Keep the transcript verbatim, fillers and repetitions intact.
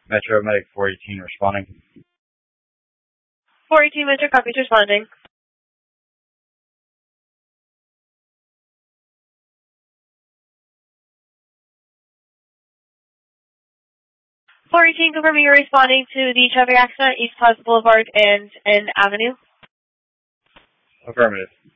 Metro Medic four eighteen responding. four eighteen Metro, copies responding. four eighteen, confirming you're responding to the traffic accident, East Plaza Boulevard and, and Avenue. Affirmative.